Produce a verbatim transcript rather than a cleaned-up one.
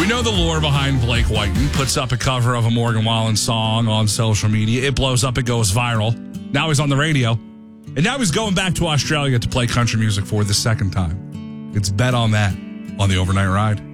We know the lore behind Blake Whiten. Puts up a cover of a Morgan Wallen song on social media. It blows up. It goes viral. Now he's on the radio. And now he's going back to Australia to play country music for the second time. It's Bet on That on the Overnight Ride.